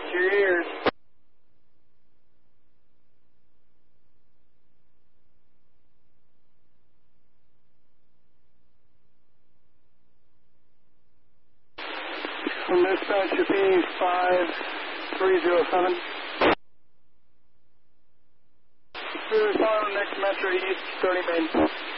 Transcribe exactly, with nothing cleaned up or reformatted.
to your ears. From dispatch to P five three zero seven. We're responding next Metro East thirty main.